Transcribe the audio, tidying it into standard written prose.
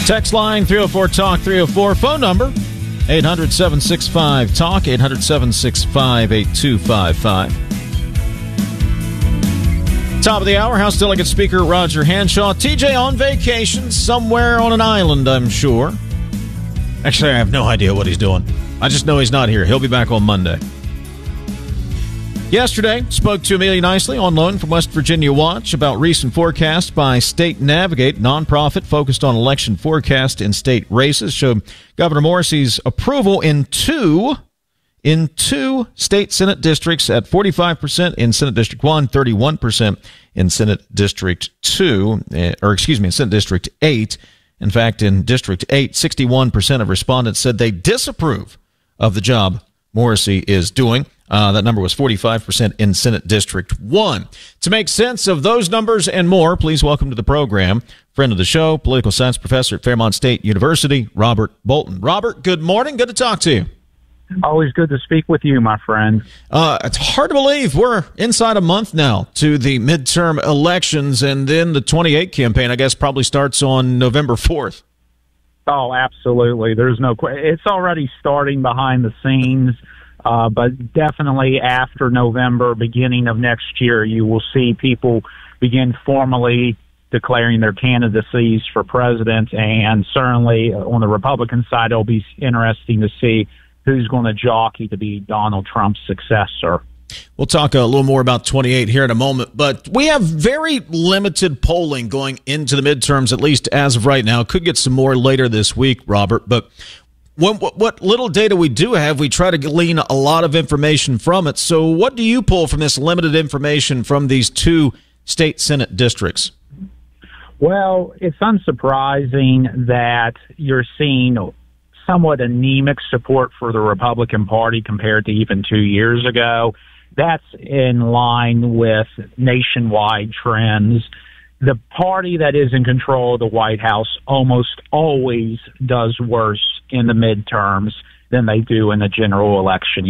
Text line 304-TALK 304. Phone number 800-765-TALK, 800-765-8255. Top of the hour, House Delegate Speaker Roger Hanshaw. TJ on vacation somewhere on an island, I'm sure. Actually, I have no idea what he's doing. I just know he's not here. He'll be back on Monday. Yesterday, spoke to Amelia Nicely on loan from West Virginia Watch about recent forecasts by State Navigate, nonprofit focused on election forecast in state races, showed Governor Morrisey's approval in two state Senate districts at 45% in Senate District 1, 31% in Senate District 2, in Senate District 8. In fact, in District 8, 61% of respondents said they disapprove of the job Morrisey is doing. That number was 45% in Senate District 1. To make sense of those numbers and more, please welcome to the program, friend of the show, political science professor at Fairmont State University, Robert Bolton. Robert, good morning. Good to talk to you. Always good to speak with you, my friend. It's hard to believe we're inside a month now to the midterm elections, and then the 28 campaign, I guess, probably starts on November 4th. Oh, absolutely. There's no question. It's already starting behind the scenes. But definitely after November, beginning of next year, you will see people begin formally declaring their candidacies for president. And certainly on the Republican side, it'll be interesting to see who's going to jockey to be Donald Trump's successor. We'll talk a little more about 28 here in a moment, but we have very limited polling going into the midterms, at least as of right now. Could get some more later this week, Robert, but what little data we do have, we try to glean a lot of information from it. So what do you pull from this limited information from these two state Senate districts? Well, it's unsurprising that you're seeing somewhat anemic support for the Republican Party compared to even 2 years ago. That's in line with nationwide trends. The party that is in control of the White House almost always does worse in the midterms than they do in the general election.